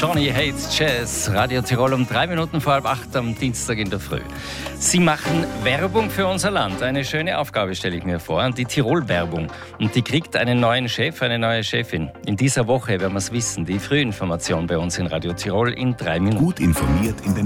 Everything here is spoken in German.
Johnny Hates Jazz. Radio Tirol um 3 Minuten vor 7:30 am Dienstag in der Früh. Sie machen Werbung für unser Land. Eine schöne Aufgabe stelle ich mir vor. Die Tirol-Werbung. Und die kriegt einen neuen Chef, eine neue Chefin. In dieser Woche werden wir es wissen. Die Frühinformation bei uns in Radio Tirol in 3 Minuten. Gut informiert in den